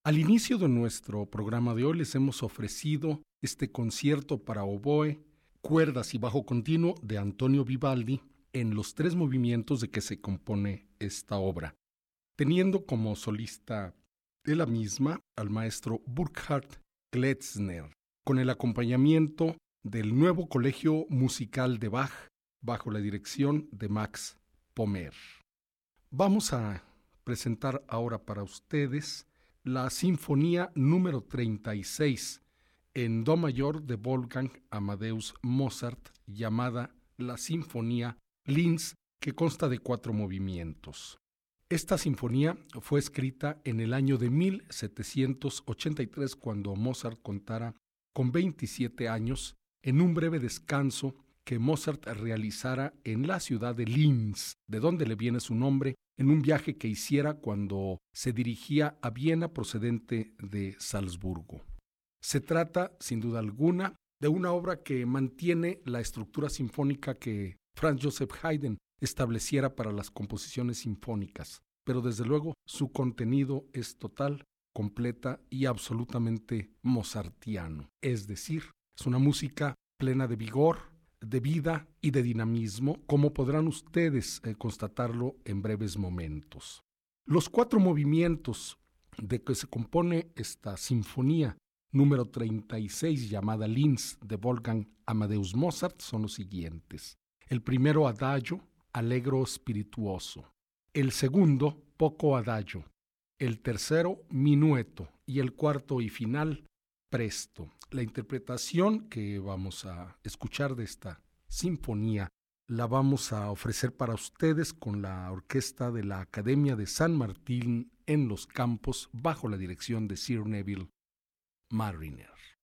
Al inicio de nuestro programa de hoy les hemos ofrecido este concierto para oboe, cuerdas y bajo continuo de Antonio Vivaldi en los 3 movimientos de que se compone esta obra, teniendo como solista de la misma al maestro Burkhard Gletzner, con el acompañamiento del nuevo Colegio Musical de Bach bajo la dirección de Max Pommer. Vamos a presentar ahora para ustedes la Sinfonía número 36 en Do mayor de Wolfgang Amadeus Mozart, llamada la Sinfonía Linz, que consta de 4 movimientos. Esta sinfonía fue escrita en el año de 1783, cuando Mozart contara con 27 años, en un breve descanso que Mozart realizara en la ciudad de Linz, de donde le viene su nombre, en un viaje que hiciera cuando se dirigía a Viena procedente de Salzburgo. Se trata, sin duda alguna, de una obra que mantiene la estructura sinfónica que Franz Joseph Haydn estableciera para las composiciones sinfónicas, pero desde luego su contenido es total, completa y absolutamente mozartiano. Es decir, es una música plena de vigor, de vida y de dinamismo, como podrán ustedes constatarlo en breves momentos. Los 4 movimientos de que se compone esta sinfonía número 36, llamada Linz, de Wolfgang Amadeus Mozart, son los siguientes. El primero, adagio, allegro spirituoso. El segundo, poco adagio. El tercero, minueto. Y el cuarto y final, presto. La interpretación que vamos a escuchar de esta sinfonía la vamos a ofrecer para ustedes con la orquesta de la Academia de San Martín en Los Campos, bajo la dirección de Sir Neville Marriner.